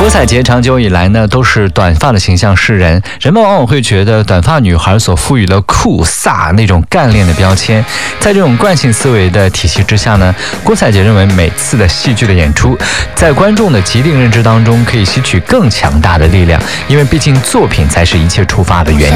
郭采洁长久以来呢都是短发的形象示人，人们往往会觉得短发女孩所赋予了酷飒那种干练的标签。在这种惯性思维的体系之下呢，郭采洁认为每次的戏剧的演出，在观众的既定认知当中可以吸取更强大的力量，因为毕竟作品才是一切出发的原因。